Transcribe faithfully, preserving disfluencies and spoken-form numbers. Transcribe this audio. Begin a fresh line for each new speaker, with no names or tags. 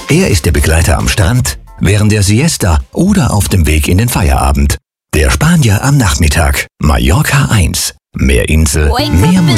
Er ist der Begleiter am Strand, während der Siesta oder auf dem Weg in den Feierabend. Der Spanier am Nachmittag. Mallorca eins. Mehr Insel, mehr Musik.